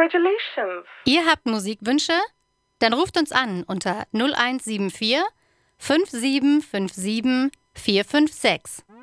Congratulations. Ihr habt Musikwünsche? Dann ruft uns an unter 0174 5757 456.